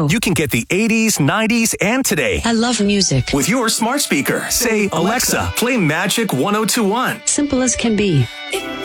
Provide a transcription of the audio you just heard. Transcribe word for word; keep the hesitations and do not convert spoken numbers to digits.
show. You can get the eighties, nineties, and today. I love music. With your smart speaker, say, Alexa, play Magic ten twenty-one. Simple as can be. It